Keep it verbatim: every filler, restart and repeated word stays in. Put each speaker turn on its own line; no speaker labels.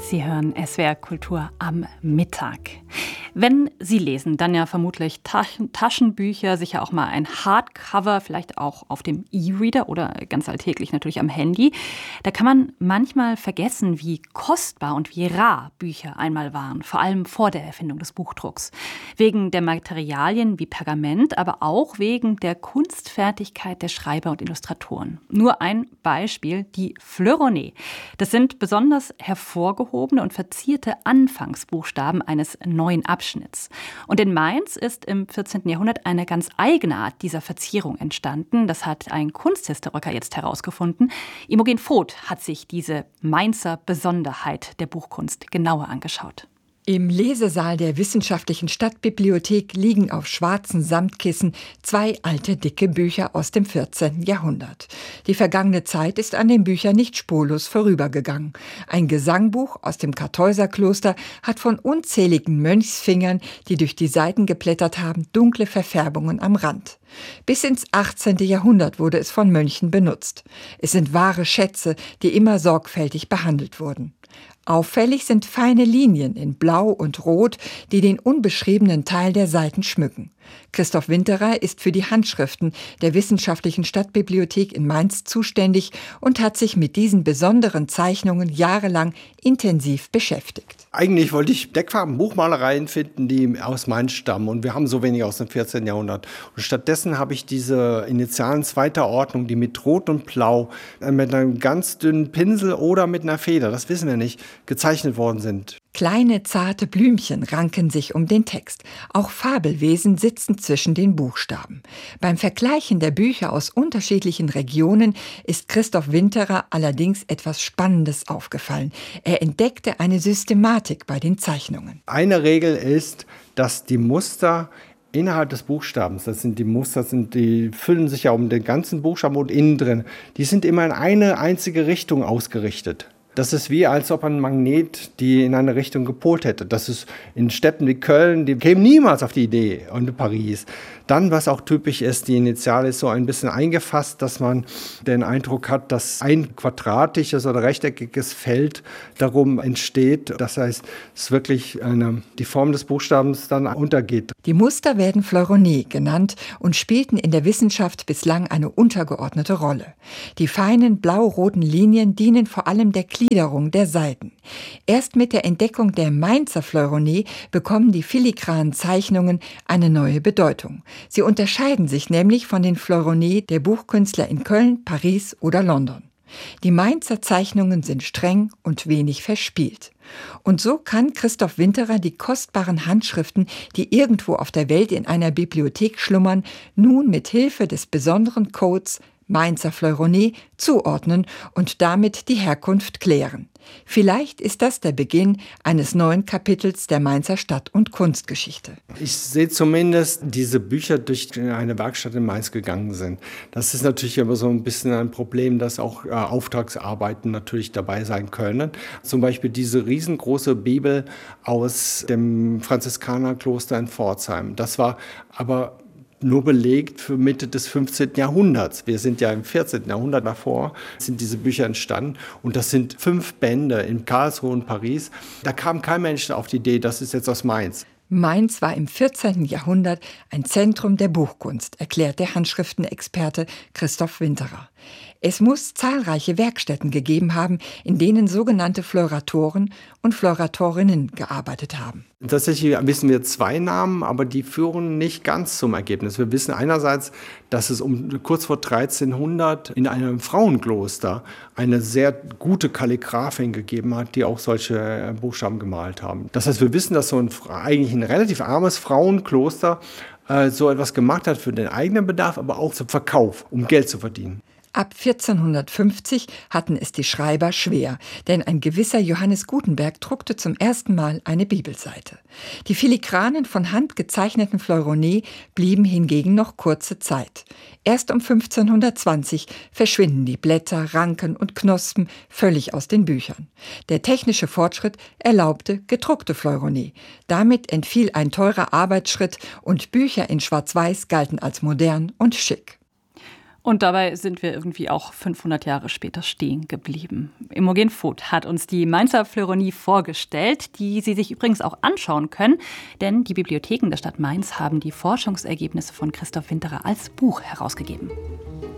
Sie hören S W R Kultur am Mittag. Wenn Sie lesen, dann ja vermutlich Taschen, Taschenbücher, sicher auch mal ein Hardcover, vielleicht auch auf dem E-Reader oder ganz alltäglich natürlich am Handy. Da kann man manchmal vergessen, wie kostbar und wie rar Bücher einmal waren, vor allem vor der Erfindung des Buchdrucks. Wegen der Materialien wie Pergament, aber auch wegen der Kunstfertigkeit der Schreiber und Illustratoren. Nur ein Beispiel, die Fleuronnet. Das sind besonders hervorgehobene und verzierte Anfangsbuchstaben eines neuen Abschnitts. Und in Mainz ist im vierzehnten Jahrhundert eine ganz eigene Art dieser Verzierung entstanden. Das hat ein Kunsthistoriker jetzt herausgefunden. Imogen Voth hat sich diese Mainzer Besonderheit der Buchkunst genauer angeschaut.
Im Lesesaal der Wissenschaftlichen Stadtbibliothek liegen auf schwarzen Samtkissen zwei alte, dicke Bücher aus dem vierzehnten Jahrhundert. Die vergangene Zeit ist an den Büchern nicht spurlos vorübergegangen. Ein Gesangbuch aus dem Kartäuserkloster hat von unzähligen Mönchsfingern, die durch die Seiten geblättert haben, dunkle Verfärbungen am Rand. Bis ins achtzehnte Jahrhundert wurde es von Mönchen benutzt. Es sind wahre Schätze, die immer sorgfältig behandelt wurden. Auffällig sind feine Linien in Blau und Rot, die den unbeschriebenen Teil der Seiten schmücken. Christoph Winterer ist für die Handschriften der Wissenschaftlichen Stadtbibliothek in Mainz zuständig und hat sich mit diesen besonderen Zeichnungen jahrelang intensiv beschäftigt.
Eigentlich wollte ich Deckfarben-Buchmalereien finden, die aus Mainz stammen. Und wir haben so wenig aus dem vierzehnten Jahrhundert. Und stattdessen habe ich diese Initialen zweiter Ordnung, die mit Rot und Blau, mit einem ganz dünnen Pinsel oder mit einer Feder, das wissen wir nicht, gezeichnet worden sind.
Kleine, zarte Blümchen ranken sich um den Text. Auch Fabelwesen sitzen zwischen den Buchstaben. Beim Vergleichen der Bücher aus unterschiedlichen Regionen ist Christoph Winterer allerdings etwas Spannendes aufgefallen. Er entdeckte eine Systematik bei den Zeichnungen.
Eine Regel ist, dass die Muster innerhalb des Buchstabens, das sind die Muster, sind, die füllen sich ja um den ganzen Buchstaben und innen drin, die sind immer in eine einzige Richtung ausgerichtet. Das ist wie, als ob ein Magnet die in eine Richtung gepolt hätte. Das ist in Städten wie Köln, die kämen niemals auf die Idee, und Paris. Dann, was auch typisch ist, die Initiale ist so ein bisschen eingefasst, dass man den Eindruck hat, dass ein quadratisches oder rechteckiges Feld darum entsteht. Das heißt, es ist wirklich eine, die Form des Buchstabens dann untergeht.
Die Muster werden Fleuronnet genannt und spielten in der Wissenschaft bislang eine untergeordnete Rolle. Die feinen blau-roten Linien dienen vor allem der Gliederung der Seiten. Erst mit der Entdeckung der Mainzer Fleuronnet bekommen die filigranen Zeichnungen eine neue Bedeutung. Sie unterscheiden sich nämlich von den Fleuronnet der Buchkünstler in Köln, Paris oder London. Die Mainzer Zeichnungen sind streng und wenig verspielt. Und so kann Christoph Winterer die kostbaren Handschriften, die irgendwo auf der Welt in einer Bibliothek schlummern, nun mit Hilfe des besonderen Codes Mainzer Fleuronnet zuordnen und damit die Herkunft klären. Vielleicht ist das der Beginn eines neuen Kapitels der Mainzer Stadt- und Kunstgeschichte.
Ich sehe zumindest, diese Bücher durch eine Werkstatt in Mainz gegangen sind. Das ist natürlich aber so ein bisschen ein Problem, dass auch äh, Auftragsarbeiten natürlich dabei sein können. Zum Beispiel diese riesengroße Bibel aus dem Franziskanerkloster in Pforzheim. Das war aber nur belegt für Mitte des fünfzehnten Jahrhunderts. Wir sind ja im vierzehnten Jahrhundert davor, sind diese Bücher entstanden. Und das sind fünf Bände in Karlsruhe und Paris. Da kam kein Mensch auf die Idee, das ist jetzt aus Mainz.
Mainz war im vierzehnten Jahrhundert ein Zentrum der Buchkunst, erklärt der Handschriftenexperte Christoph Winterer. Es muss zahlreiche Werkstätten gegeben haben, in denen sogenannte Fleuratoren und Fleuratorinnen gearbeitet haben.
Tatsächlich wissen wir zwei Namen, aber die führen nicht ganz zum Ergebnis. Wir wissen einerseits, dass es um kurz vor dreizehnhundert in einem Frauenkloster eine sehr gute Kalligraphin gegeben hat, die auch solche Buchstaben gemalt haben. Das heißt, wir wissen, dass so ein eigentlich ein relativ armes Frauenkloster äh, so etwas gemacht hat für den eigenen Bedarf, aber auch zum Verkauf, um Geld zu verdienen.
Ab vierzehnhundertfünfzig hatten es die Schreiber schwer, denn ein gewisser Johannes Gutenberg druckte zum ersten Mal eine Bibelseite. Die filigranen von Hand gezeichneten Fleuronnet blieben hingegen noch kurze Zeit. Erst um fünfzehnhundertzwanzig verschwinden die Blätter, Ranken und Knospen völlig aus den Büchern. Der technische Fortschritt erlaubte gedruckte Fleuronnet. Damit entfiel ein teurer Arbeitsschritt und Bücher in Schwarz-Weiß galten als modern und schick.
Und dabei sind wir irgendwie auch fünfhundert Jahre später stehen geblieben. Imogen Voth hat uns die Mainzer Fleuronie vorgestellt, die Sie sich übrigens auch anschauen können, denn die Bibliotheken der Stadt Mainz haben die Forschungsergebnisse von Christoph Winterer als Buch herausgegeben.